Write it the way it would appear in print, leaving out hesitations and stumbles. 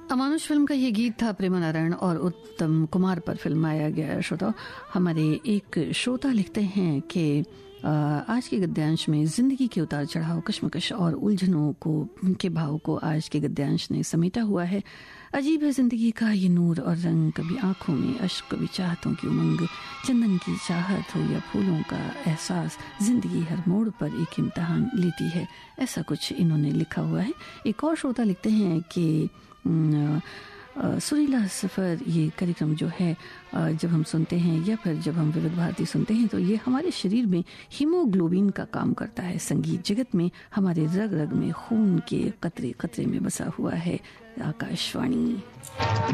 अमानुष फिल्म का ये गीत था प्रेमा नारायण और उत्तम कुमार पर फिल्माया गया। श्रोता, हमारे एक श्रोता लिखते हैं कि आज के गद्यांश में जिंदगी के उतार चढ़ाव, कश्मकश और उलझनों के भाव को आज के गद्यांश ने समेटा हुआ है। अजीब है जिंदगी का ये नूर और रंग, कभी आंखों में अश्क, कभी चाहतों की उमंग, चंदन की चाहत हो या फूलों का एहसास, जिंदगी हर मोड़ पर एक इम्तिहान लेती है। ऐसा कुछ इन्होंने लिखा हुआ है। एक और श्रोता लिखते हैं कि सुरीला सफ़र ये कार्यक्रम जो है जब हम सुनते हैं या फिर जब हम विविध भारती सुनते हैं तो ये हमारे शरीर में हीमोग्लोबिन का काम करता है। संगीत जगत में हमारे रग रग में खून के कतरे कतरे में बसा हुआ है आकाशवाणी।